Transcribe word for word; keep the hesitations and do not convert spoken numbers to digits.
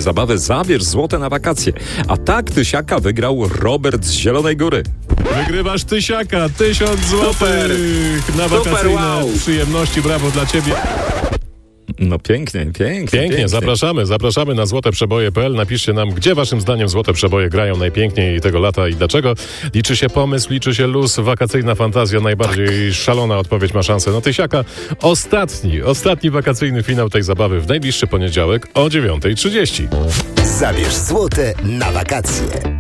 zabawę Zabierz złote na wakacje. A tak tysiaka wygrał Robert z Zielonej Góry. Wygrywasz tysiaka, tysiąc złotych na Super, wakacyjne wow. przyjemności. Brawo dla ciebie. No pięknie, pięknie. Pięknie, pięknie. zapraszamy, zapraszamy na złote przeboje kropka p l. Napiszcie nam, gdzie waszym zdaniem złote przeboje grają najpiękniej tego lata i dlaczego. Liczy się pomysł, liczy się luz, wakacyjna fantazja, najbardziej szalona odpowiedź ma szansę na tysiaka. Ostatni, ostatni wakacyjny finał tej zabawy w najbliższy poniedziałek o dziewiąta trzydzieści. Zabierz złote na wakacje.